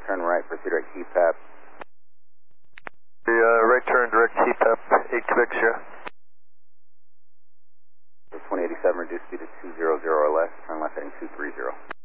turn right, proceed right, KPAP. The right turn, direct KPAP, 8 Quebec, sure. 2087, reduce speed to 200 or less, turn left heading 230.